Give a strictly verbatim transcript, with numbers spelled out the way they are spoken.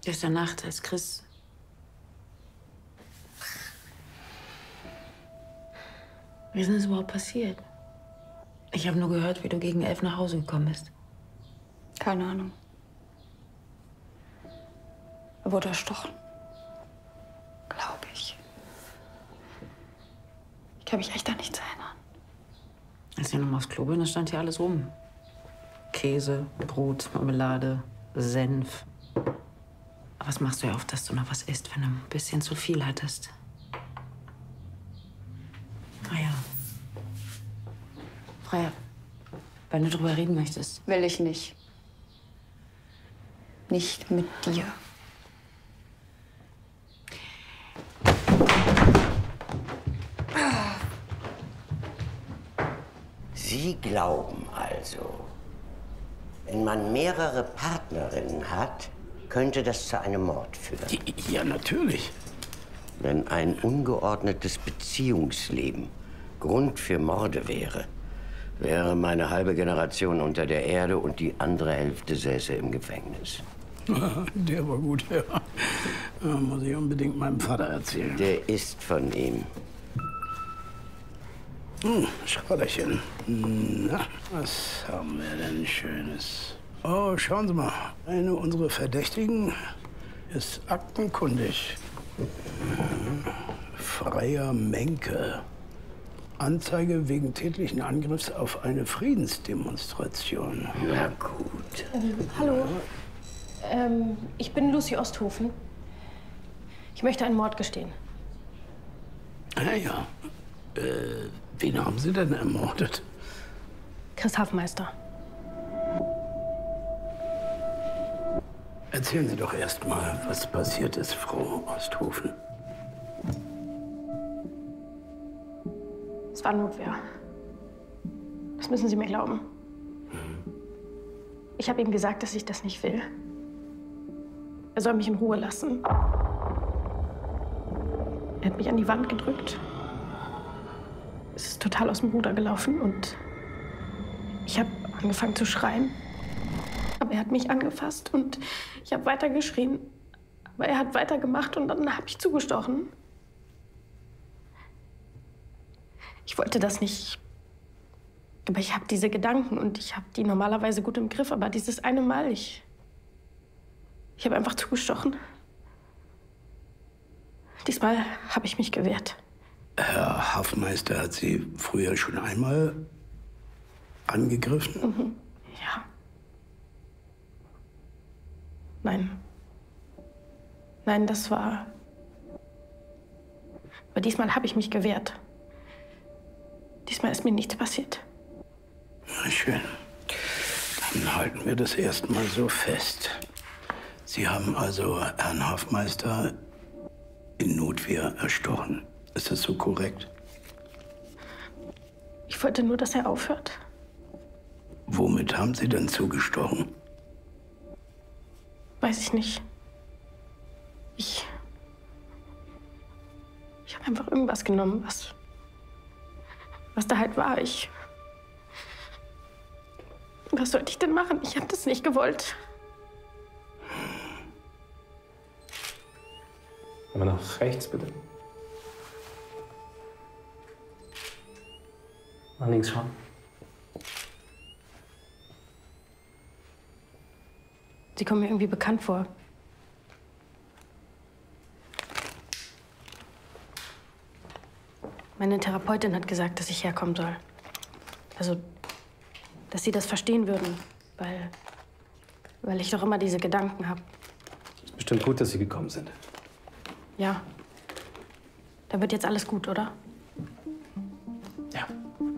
Gestern Nacht, als Chris... Wie ist denn das überhaupt passiert? Ich habe nur gehört, wie du gegen elf nach Hause gekommen bist. Keine Ahnung. Er wurde erstochen. Glaube ich. Ich kann mich echt an nichts erinnern. Als ich nochmal aufs Klo bin, da stand hier alles rum. Käse, Brot, Marmelade, Senf. Aber was machst du ja oft, dass du noch was isst, wenn du ein bisschen zu viel hattest? Freya. Freya, wenn du drüber reden möchtest. Will ich nicht. Nicht mit dir. Sie glauben also, wenn man mehrere Partnerinnen hat, könnte das zu einem Mord führen? Ja, natürlich. Wenn ein ungeordnetes Beziehungsleben Grund für Morde wäre, wäre meine halbe Generation unter der Erde und die andere Hälfte säße im Gefängnis. Der war gut, ja. Ja, muss ich unbedingt meinem Vater erzählen. Der ist von ihm. Hm, Schrotterchen. Na, was haben wir denn Schönes? Oh, schauen Sie mal. Eine unserer Verdächtigen ist aktenkundig. Freya Menke. Anzeige wegen tätlichen Angriffs auf eine Friedensdemonstration. Na gut. Ähm, hallo. Ähm, ich bin Lucy Osthofen. Ich möchte einen Mord gestehen. Ah ja. Äh, wen haben Sie denn ermordet? Chris Hafmeister. Erzählen Sie doch erst mal, was passiert ist, Frau Osthofen. Es war Notwehr. Das müssen Sie mir glauben. Ich habe ihm gesagt, dass ich das nicht will. Er soll mich in Ruhe lassen. Er hat mich an die Wand gedrückt. Es ist total aus dem Ruder gelaufen und ich habe angefangen zu schreien. Aber er hat mich angefasst und ich habe weiter geschrien. Aber er hat weitergemacht und dann habe ich zugestochen. Ich wollte das nicht. Aber ich habe diese Gedanken und ich habe die normalerweise gut im Griff. Aber dieses eine Mal, ich... Ich habe einfach zugestochen. Diesmal habe ich mich gewehrt. Herr Hafmeister hat Sie früher schon einmal angegriffen? Mhm. Ja. Nein. Nein, das war... Aber diesmal habe ich mich gewehrt. Diesmal ist mir nichts passiert. Na schön. Dann halten wir das erstmal so fest. Sie haben also Herrn Hafmeister in Notwehr erstochen. Ist das so korrekt? Ich wollte nur, dass er aufhört. Womit haben Sie denn zugestochen? Weiß ich nicht. Ich... Ich habe einfach irgendwas genommen, was... Was da halt war. Ich... Was sollte ich denn machen? Ich habe das nicht gewollt. Mal nach rechts, bitte. Nach links schauen. Sie kommen mir irgendwie bekannt vor. Meine Therapeutin hat gesagt, dass ich herkommen soll. Also, dass Sie das verstehen würden, weil, weil ich doch immer diese Gedanken habe. Ist bestimmt gut, dass Sie gekommen sind. Ja. Da wird jetzt alles gut, oder? Ja.